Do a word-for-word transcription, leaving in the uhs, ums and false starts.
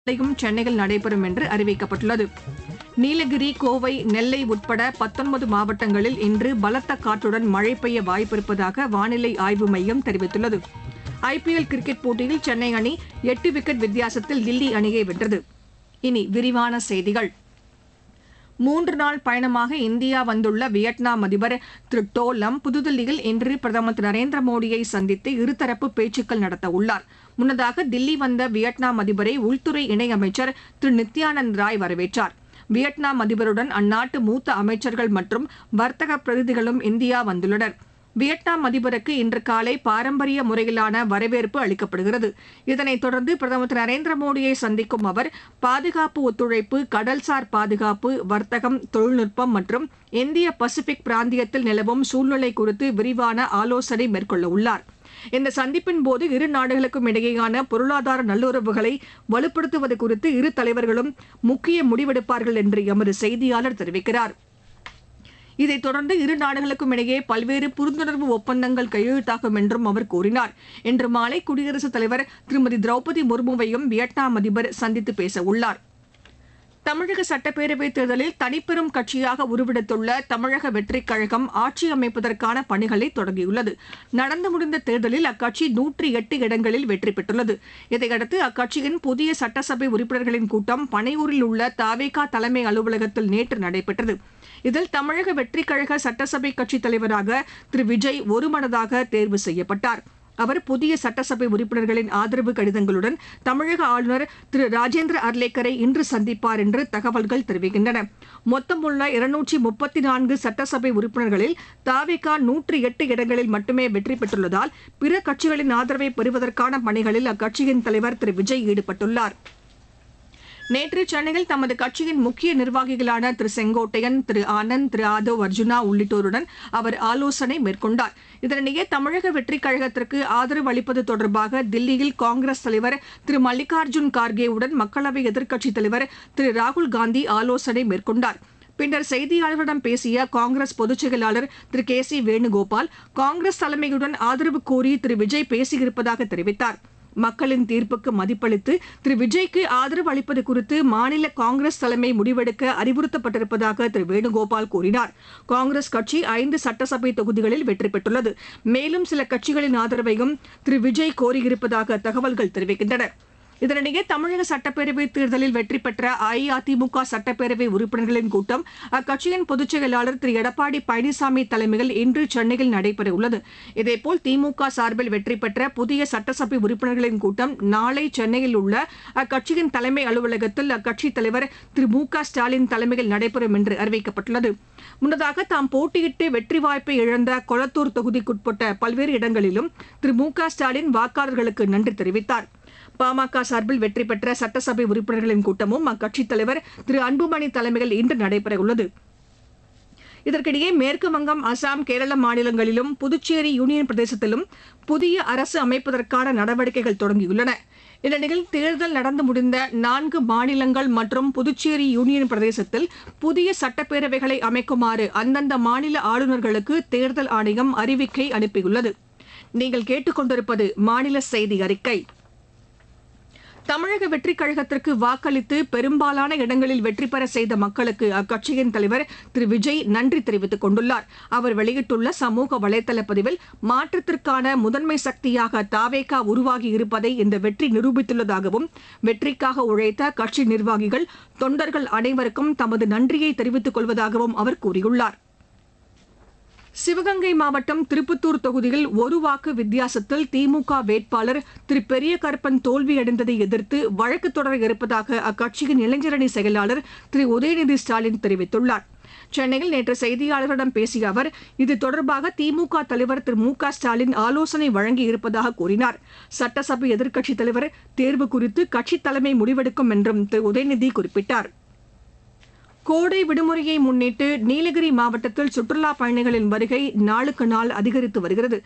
நாளையும் சென்னையில் நடைபெறும் என்று அறிவிக்கப்பட்டுள்ளது. நீலகிரி, கோவை, நெல்லை உட்பட பத்தொன்பது மாவட்டங்களில் இன்று பலத்த காற்றுடன் மழை பெய்ய வாய்ப்பிருப்பதாக வானிலை ஆய்வு மையம் தெரிவித்துள்ளது. ஐபிஎல் கிரிக்கெட் போட்டியில் சென்னை அணி எட்டு விக்கெட் வித்தியாசத்தில் தில்லி அணியை வென்றது. இனி விரிவான செய்திகள். மூன்று நாள் பயணமாக இந்தியா வந்துள்ள வியட்நாம் அதிபர் திரு டோ லம் புதுதில்லியில் இன்று பிரதமர் திரு நரேந்திர மோடியை சந்தித்து இருதரப்பு பேச்சுக்கள் நடத்த உள்ளார். முன்னதாக தில்லி வந்த வியட்நாம் அதிபரை உள்துறை இணையமைச்சர் திரு நித்யானந்த் ராய் வரவேற்றார். வியட்நாம் அதிபருடன் அந்நாட்டு மூத்த அமைச்சர்கள் மற்றும் வர்த்தக பிரதிநிதிகளும் இந்தியா வந்துள்ளனர். வியட்நாம் அதிபருக்கு இன்று காலை பாரம்பரிய முறையிலான வரவேற்பு அளிக்கப்படுகிறது. இதனைத் தொடர்ந்து பிரதமர் திரு நரேந்திர மோடியை சந்திக்கும் அவர் பாதுகாப்பு ஒத்துழைப்பு, கடல்சார் பாதுகாப்பு, வர்த்தகம், தொழில்நுட்பம் மற்றும் இந்திய பசிபிக் பிராந்தியத்தில் நிலவும் சூழ்நிலை குறித்து விரிவான ஆலோசனை மேற்கொள்ள உள்ளார். இந்த சந்திப்பின் போது இரு நாடுகளுக்கும் இடையேயான பொருளாதார நல்லுறவுகளை வலுப்படுத்துவது குறித்து இரு தலைவர்களும் முக்கிய முடிவெடுப்பார்கள் என்று எமது செய்தியாளர் தெரிவிக்கிறார். இதைத் தொடர்ந்து இரு நாடுகளுக்கும் இடையே பல்வேறு புரிந்துணர்வு ஒப்பந்தங்கள் கையெழுத்தாகும் என்றும் அவர் கூறினார். இன்று மாலை குடியரசுத் தலைவர் திருமதி திரௌபதி முர்முவையும் வியட்நாம் அதிபர் சந்தித்து பேச உள்ளார். தமிழக சட்டப்பேரவைத் தேர்தலில் தனிப்பெரும் கட்சியாக உருவெடுத்துள்ள தமிழக வெற்றிக் கழகம் ஆட்சி அமைப்பதற்கான பணிகளை தொடங்கியுள்ளது. நடந்து முடிந்த தேர்தலில் அக்கட்சி நூற்றி எட்டு இடங்களில் வெற்றி பெற்றுள்ளது. இதையடுத்து அக்கட்சியின் புதிய சட்டசபை உறுப்பினர்களின் கூட்டம் பனையூரில் உள்ள தவேகா தலைமை அலுவலகத்தில் நேற்று நடைபெற்றது. இதில் தமிழக வெற்றிக் கழக சட்டசபை கட்சித் தலைவராக திரு விஜய் ஒருமனதாக தேர்வு செய்யப்பட்டார். அவர் புதிய சட்டசபை உறுப்பினர்களின் ஆதரவு கடிதங்களுடன் தமிழக ஆளுநர் திரு ராஜேந்திர அர்லேக்கரை இன்று சந்திப்பார் என்று தகவல்கள் தெரிவிக்கின்றன. மொத்தமுள்ள இருநூற்றி முப்பத்தி நான்கு சட்டசபை உறுப்பினர்களில் தவேகா நூற்றி எட்டு இடங்களில் மட்டுமே வெற்றி பெற்றுள்ளதால் பிற கட்சிகளின் ஆதரவை பெறுவதற்கான பணிகளில் அக்கட்சியின் தலைவர் திரு விஜய் ஈடுபட்டுள்ளார். நேற்று சென்னையில் தமது கட்சியின் முக்கிய நிர்வாகிகளான திரு செங்கோட்டையன், திரு ஆனந்த், திரு ஆதவ் அர்ஜுனா உள்ளிட்டோருடன் அவர் ஆலோசனை மேற்கொண்டார். இதனிடையே தமிழக வெற்றிக் கழகத்திற்கு ஆதரவு அளிப்பது தொடர்பாக தில்லியில் காங்கிரஸ் தலைவர் திரு மல்லிகார்ஜுன் கார்கேவுடன் மக்களவை எதிர்க்கட்சித் தலைவர் திரு ராகுல் காந்தி ஆலோசனை மேற்கொண்டார். பின்னர் செய்தியாளர்களிடம் பேசிய காங்கிரஸ் பொதுச் செயலாளர் திரு கே சி வேணுகோபால், காங்கிரஸ் தலைமையுடன் ஆதரவு கோரி திரு விஜய் பேசியிருப்பதாக தெரிவித்தார். மக்களின் தீர்ப்புக்கு மதிப்பளித்து திரு விஜய்க்கு ஆதரவு அளிப்பது குறித்து மாநில காங்கிரஸ் தலைமை முடிவெடுக்க அறிவுறுத்தப்பட்டிருப்பதாக திரு வேணுகோபால் கூறினார். காங்கிரஸ் கட்சி ஐந்து சட்டசபை தொகுதிகளில் வெற்றி பெற்றுள்ளது. மேலும் சில கட்சிகளின் ஆதரவையும் திரு விஜய் கோரியிருப்பதாக தகவல்கள் தெரிவிக்கின்றன. இதனிடையே தமிழக சட்டப்பேரவைத் தேர்தலில் வெற்றி பெற்ற அஇஅதிமுக சட்டப்பேரவை உறுப்பினர்களின் கூட்டம் அக்கட்சியின் பொதுச் செயலாளர் திரு எடப்பாடி பழனிசாமி தலைமையில் இன்று சென்னையில் நடைபெறவுள்ளது. இதேபோல் திமுக சார்பில் வெற்றி பெற்ற புதிய சட்டசபை உறுப்பினர்களின் கூட்டம் நாளை சென்னையில் உள்ள அக்கட்சியின் தலைமை அலுவலகத்தில் அக்கட்சித் தலைவர் திரு மு க ஸ்டாலின் தலைமையில் நடைபெறும் என்று அறிவிக்கப்பட்டுள்ளது. முன்னதாக தாம் போட்டியிட்டு வெற்றி வாய்ப்பை இழந்த கொளத்தூர் தொகுதிக்குட்பட்ட பல்வேறு இடங்களிலும் திரு மு க ஸ்டாலின் வாக்காளர்களுக்கு நன்றி தெரிவித்தார். பாமக சார்பில் வெற்றி பெற்ற சட்டசபை உறுப்பினர்களின் கூட்டமும் அக்கட்சித் தலைவர் திரு அன்புமணி தலைமையில் இன்று நடைபெறவுள்ளது. இதற்கிடையே மேற்கு வங்கம், அசாம், கேரள மாநிலங்களிலும் புதுச்சேரி யூனியன் பிரதேசத்திலும் புதிய அரசு அமைப்பதற்கான நடவடிக்கைகள் தொடங்கியுள்ளன. இந்நிலையில் தேர்தல் நடந்து முடிந்த நான்கு மாநிலங்கள் மற்றும் புதுச்சேரி யூனியன் பிரதேசத்தில் புதிய சட்டப்பேரவைகளை அமைக்குமாறு அந்தந்த மாநில ஆளுநர்களுக்கு தேர்தல் ஆணையம் அறிவிக்கை அனுப்பியுள்ளது. நீங்கள் கேட்டுக்கொண்டிருப்பது மாநில செய்தி அறிக்கை. தமிழக வெற்றிக் கழகத்திற்கு வாக்களித்து பெரும்பாலான இடங்களில் வெற்றி பெற செய்த மக்களுக்கு அக்கட்சியின் தலைவர் திரு விஜய் நன்றி தெரிவித்துக் கொண்டுள்ளார். அவர் வெளியிட்டுள்ள சமூக வலைதள பதிவில் மாற்றத்திற்கான முதன்மை சக்தியாக தவேகா உருவாகி இருப்பதை இந்த வெற்றி நிரூபித்துள்ளதாகவும் வெற்றிக்காக உழைத்த கட்சி நிர்வாகிகள், தொண்டர்கள் அனைவருக்கும் தமது நன்றியை தெரிவித்துக் கொள்வதாகவும் அவர் கூறியுள்ளார். சிவகங்கை மாவட்டம் திருப்பத்தூர் தொகுதியில் ஒரு வாக்கு வித்தியாசத்தில் திமுக வேட்பாளர் திரு பெரிய கருப்பன் தோல்வியடைந்ததை எதிர்த்து வழக்கு தொடர இருப்பதாக அக்கட்சியின் இளைஞரணி செயலாளர் திரு உதயநிதி ஸ்டாலின் தெரிவித்துள்ளார். சென்னையில் நேற்று செய்தியாளர்களிடம் பேசிய அவர் இது தொடர்பாக திமுக தலைவர் திரு மு க ஸ்டாலின் ஆலோசனை வழங்கி இருப்பதாக கூறினார். சட்டசபை எதிர்க்கட்சித் தலைவர் தேர்வு குறித்து கட்சித் தலைமை முடிவெடுக்கும் என்றும் திரு உதயநிதி குறிப்பிட்டார். கோடை விடுமுறையை முன்னிட்டு நீலகிரி மாவட்டத்தில் சுற்றுலாப் பயணிகளின் வருகை நாளுக்கு நாள் அதிகரித்து வருகிறது.